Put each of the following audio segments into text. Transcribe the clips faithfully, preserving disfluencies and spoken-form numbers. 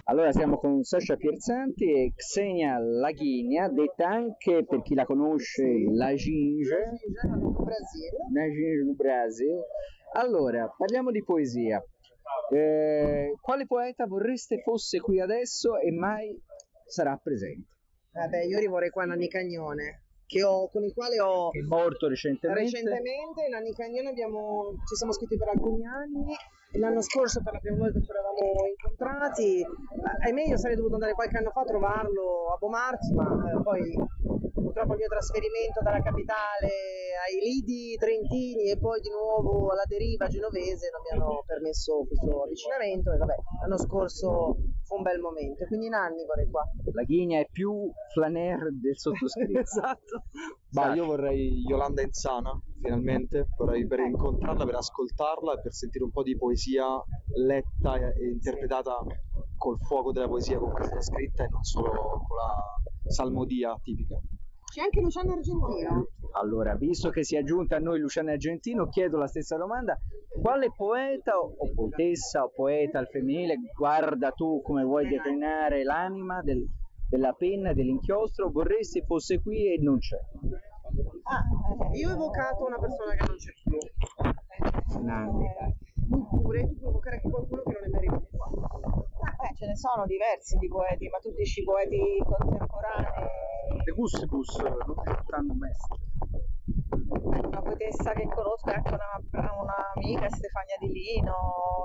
Allora siamo con Sasha Pierzanti e Xenia Laghigna, detta anche per chi la conosce La Ginge. La Ginge do Brasil. Allora, parliamo di poesia. Eh, quale poeta vorreste fosse qui adesso e mai sarà presente? Vabbè, io vorrei qua Nanni Cagnone, che ho, con il quale ho... È morto recentemente. Recentemente, Nanni Cagnone abbiamo, ci siamo scritti per alcuni anni. L'anno scorso per la prima volta ci eravamo incontrati. Ahimè, io sarei dovuto andare qualche anno fa a trovarlo a Bomarchi, ma eh, poi purtroppo il mio trasferimento dalla capitale ai lidi trentini e poi di nuovo alla deriva genovese non mi hanno permesso questo avvicinamento e vabbè, l'anno scorso fu un bel momento, quindi Nanni vorrei qua. Laghigna è più flaner del sottoscritto. Esatto. Ma io vorrei Yolanda Insana, finalmente, vorrei per incontrarla, per ascoltarla e per sentire un po' di poesia letta e interpretata col fuoco della poesia con cui è stata scritta e non solo con la salmodia tipica. C'è anche Luciano Argentino. Allora, visto che si è aggiunta a noi Luciano Argentino, chiedo la stessa domanda: quale poeta o poetessa o poeta al femminile, guarda tu come vuoi declinare l'anima del, della penna, dell'inchiostro, vorresti fosse qui e non c'è? Ah, io ho evocato una persona che non c'è più. Nanni. Lui pure, tu puoi evocare anche qualcuno che non è mai arrivato qua. Ah, eh, ce ne sono diversi di poeti, ma tutti i poeti contemporanei. De Gustibus, non stanno mestre. Una poetessa che conosco è anche una, una amica, Stefania Di Lino,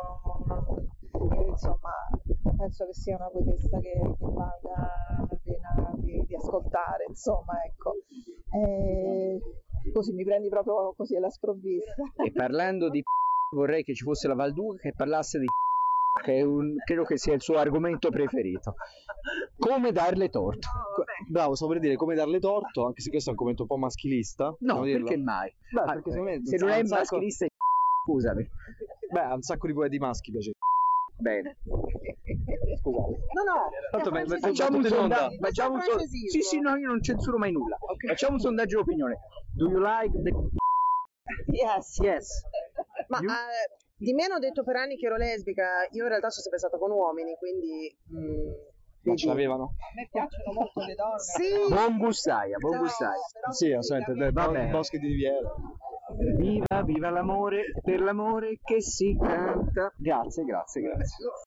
e, insomma, penso che sia una poetessa che, che valga la pena di, di ascoltare, insomma, ecco. E, così mi prendi proprio così alla sprovvista. E parlando di vorrei che ci fosse la Valduca che parlasse di che è un, credo che sia il suo argomento preferito. Come darle torto? No, Bravo, stavo per dire come darle torto, anche se questo è un commento un po' maschilista. No, dirlo. perché mai? Beh, Ah, perché secondo me se non ha è un sacco- maschilista, scusami. Beh, a un sacco di poeti maschi piace. Bene. Scusate. no, no, Tanto me- me- Facciamo un Tutto in onda. sondaggio. Facciamo un sondaggio. Sì, sì, no, io non censuro mai nulla. Ok. Facciamo un sondaggio di opinione. Do you like the yes. yes? Ma You- eh, di me hanno detto per anni che ero lesbica, io in realtà sono sempre stata con uomini, quindi... mm, Ma ce l'avevano? A me piacciono molto le donne. Sì! Buon gustaia, buon No, gustaia. però Sì, assolutamente, dai, Vabbè. boschi di Riviera. Viva, viva l'amore, per l'amore che si canta. Grazie, grazie, grazie.